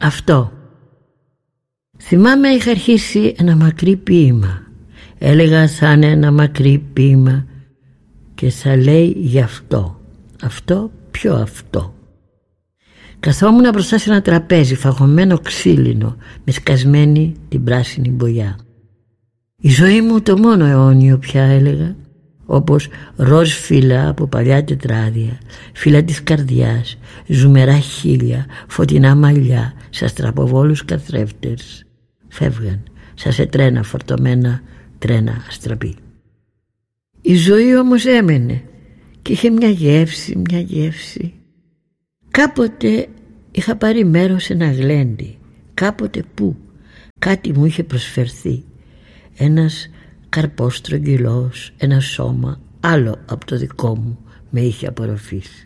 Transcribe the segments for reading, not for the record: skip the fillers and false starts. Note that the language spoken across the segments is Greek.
Αυτό. Θυμάμαι είχα αρχίσει ένα μακρύ ποίημα. Έλεγα θα είναι ένα μακρύ ποίημα και θα λέει γι' αυτό. Αυτό, ποιο αυτό? Καθόμουν μπροστά σε ένα τραπέζι φαγωμένο ξύλινο με σκασμένη την πράσινη μπογιά. Η ζωή μου το μόνο αιώνιο πια, έλεγα, όπως ροζ φύλλα από παλιά τετράδια, φύλλα της καρδιάς, ζουμερά χείλια, φωτεινά μαλλιά, σαν στραποβόλους καθρέφτες. Φεύγαν σαν σε τρένα φορτωμένα, τρένα αστραπή. Η ζωή όμως έμενε και είχε μια γεύση. Κάποτε είχα πάρει μέρος σε ένα γλέντι. Κάποτε που κάτι μου είχε προσφερθεί. Ένας καρπός στρογγυλός, ένα σώμα άλλο από το δικό μου με είχε απορροφήσει.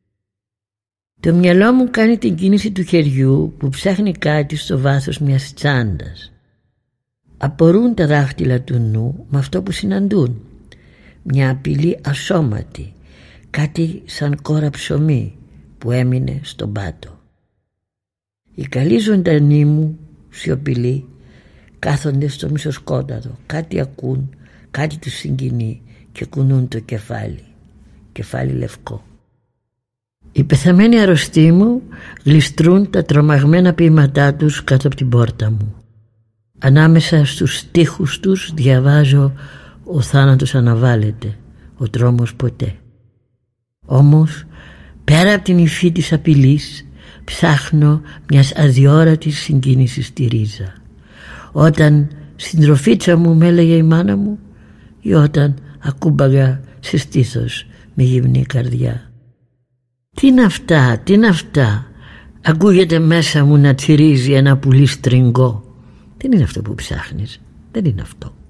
Το μυαλό μου κάνει την κίνηση του χεριού που ψάχνει κάτι στο βάθος μιας τσάντας. Απορούν τα δάχτυλα του νου με αυτό που συναντούν. Μια απειλή ασώματη, κάτι σαν κόρα ψωμί που έμεινε στον πάτο. Οι καλοί ζωντανοί μου, σιωπηλοί, κάθονται στο μισοσκόταδο, κάτι ακούν, κάτι τους συγκινεί και κουνούν το κεφάλι λευκό. Οι πεθαμένοι αρρωστοί μου γλιστρούν τα τρομαγμένα ποίηματά τους κάτω από την πόρτα μου. Ανάμεσα στους στίχους τους διαβάζω «Ο θάνατος αναβάλλεται, ο τρόμος ποτέ». Όμως πέρα από την υφή της απειλής ψάχνω μιας αδιόρατης συγκίνησης στη ρίζα. Όταν συντροφίτσα μου με έλεγε η μάνα μου ή όταν ακούμπαγα σε στήθος με γυμνή καρδιά. Τι είναι αυτά, ακούγεται μέσα μου να τσιρίζει ένα πουλί στριγκό. Δεν είναι αυτό που ψάχνεις, δεν είναι αυτό.